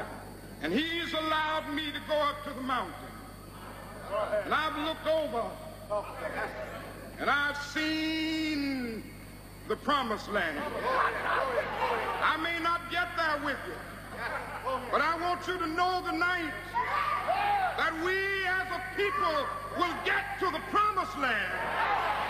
And he's allowed me to go up to the mountain. And I've looked over and I've seen the promised land. I may not get there with you, but I want you to know tonight that we as a people will get to the promised land.